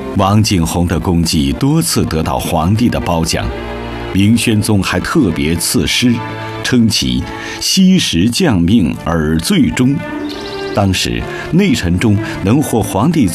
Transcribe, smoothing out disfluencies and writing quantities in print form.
王景洪的功绩多次得到皇帝的褒奖，明宣宗还特别赐诗，称其惜时降命而最终。当时内臣中能获皇帝